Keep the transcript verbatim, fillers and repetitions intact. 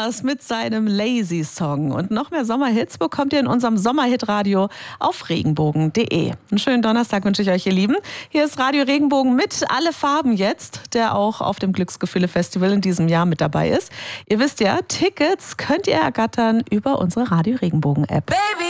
war's mit seinem Lazy Song. Und noch mehr Sommerhits bekommt ihr in unserem Sommerhit-Radio auf regenbogen punkt de. Einen schönen Donnerstag wünsche ich euch, ihr Lieben. Hier ist Radio Regenbogen mit Alle Farben jetzt, der auch auf dem Glücksgefühle-Festival in diesem Jahr mit dabei ist. Ihr wisst ja, Tickets könnt ihr ergattern über unsere Radio Regenbogen-App. Baby.